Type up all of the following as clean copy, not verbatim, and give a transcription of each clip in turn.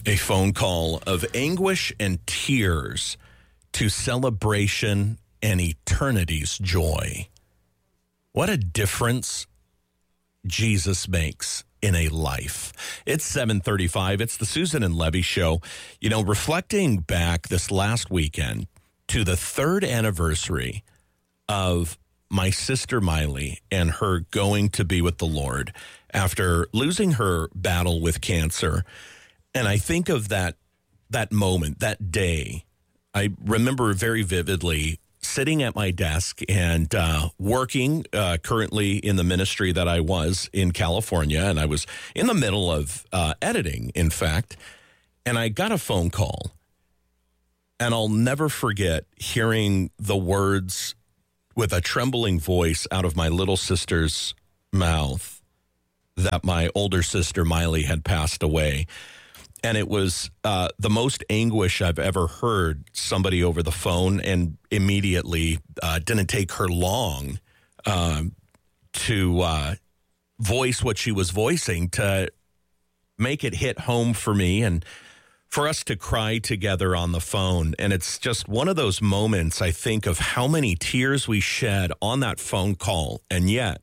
A phone call of anguish and tears to celebration and eternity's joy. What a difference Jesus makes in a life. It's 7:35. It's the Susan and Levy Show. You know, reflecting back this last weekend to the third anniversary of my sister Miley and her going to be with the Lord after losing her battle with cancer. And I think of that moment, that day. I remember very vividly sitting at my desk and working currently in the ministry that I was in California. And I was in the middle of editing, in fact. And I got a phone call. And I'll never forget hearing the words with a trembling voice out of my little sister's mouth that my older sister Miley had passed away. And it was the most anguish I've ever heard somebody over the phone, and immediately didn't take her long to voice what she was voicing, to make it hit home for me and for us to cry together on the phone. And it's just one of those moments, I think, of how many tears we shed on that phone call, and yet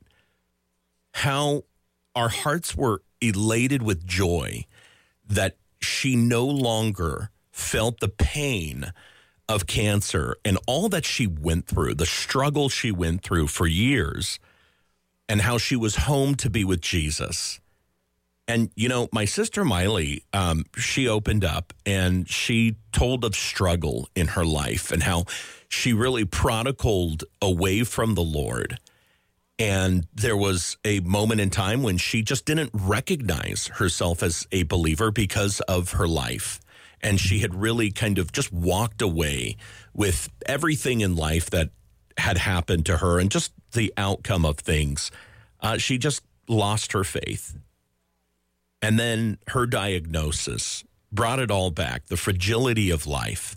how our hearts were elated with joy that she no longer felt the pain of cancer and all that she went through, the struggle she went through for years, and how she was home to be with Jesus. And, you know, my sister Miley, she opened up and she told of struggle in her life and how she really prodigaled away from the Lord. And there was a moment in time when she just didn't recognize herself as a believer because of her life. And she had really kind of just walked away with everything in life that had happened to her and just the outcome of things. She just lost her faith. And then her diagnosis brought it all back, the fragility of life.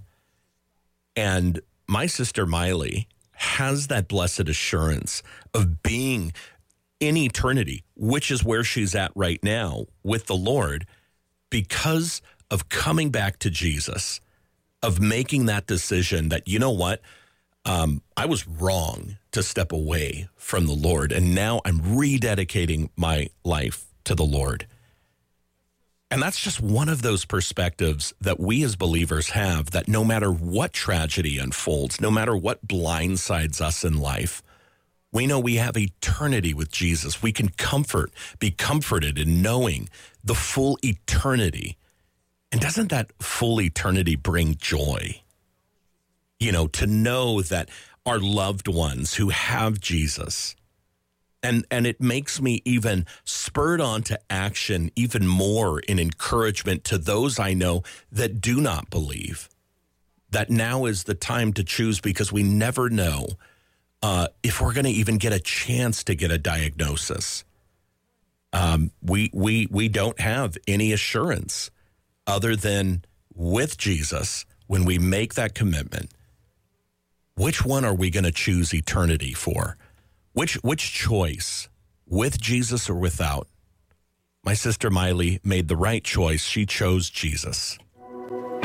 And my sister Miley has that blessed assurance of being in eternity, which is where she's at right now with the Lord, because of coming back to Jesus, of making that decision that, you know what, I was wrong to step away from the Lord, and now I'm rededicating my life to the Lord. And that's just one of those perspectives that we as believers have, that no matter what tragedy unfolds, no matter what blindsides us in life, we know we have eternity with Jesus. We can be comforted in knowing the full eternity. And doesn't that full eternity bring joy? You know, to know that our loved ones who have Jesus, and it makes me even spurred on to action even more in encouragement to those I know that do not believe, that now is the time to choose, because we never know if we're going to even get a chance to get a diagnosis. We don't have any assurance other than with Jesus, when we make that commitment, which one are we going to choose eternity for? Which choice, with Jesus or without? My sister Miley made the right choice. She chose Jesus.